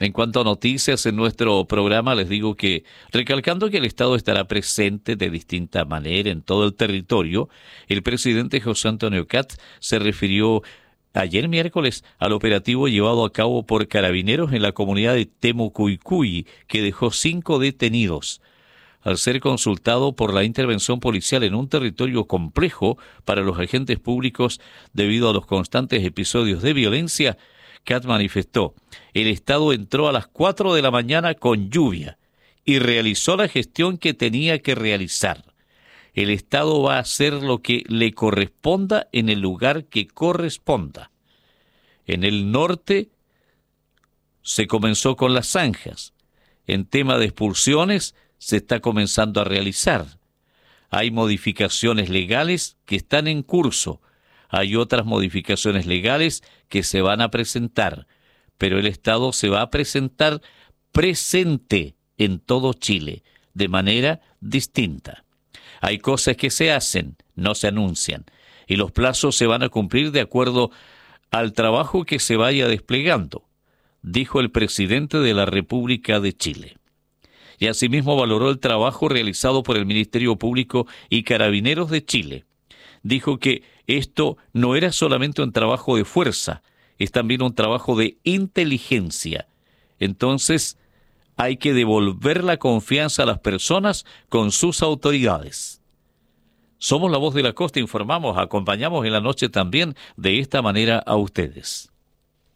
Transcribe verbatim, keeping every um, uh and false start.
En cuanto a noticias en nuestro programa, les digo que, recalcando que el Estado estará presente de distinta manera en todo el territorio, el presidente José Antonio Kast se refirió ayer miércoles al operativo llevado a cabo por carabineros en la comunidad de Temucuicui, que dejó cinco detenidos. Al ser consultado por la intervención policial en un territorio complejo para los agentes públicos debido a los constantes episodios de violencia, Kast manifestó: el Estado entró a las cuatro de la mañana con lluvia y realizó la gestión que tenía que realizar. El Estado va a hacer lo que le corresponda en el lugar que corresponda. En el norte se comenzó con las zanjas. En tema de expulsiones se está comenzando a realizar. Hay modificaciones legales que están en curso. Hay otras modificaciones legales que se van a presentar, pero el Estado se va a presentar presente en todo Chile, de manera distinta. Hay cosas que se hacen, no se anuncian, y los plazos se van a cumplir de acuerdo al trabajo que se vaya desplegando, dijo el presidente de la República de Chile. Y asimismo valoró el trabajo realizado por el Ministerio Público y Carabineros de Chile. Dijo que esto no era solamente un trabajo de fuerza, es también un trabajo de inteligencia. Entonces, hay que devolver la confianza a las personas con sus autoridades. Somos La Voz de la Costa, informamos, acompañamos en la noche también de esta manera a ustedes.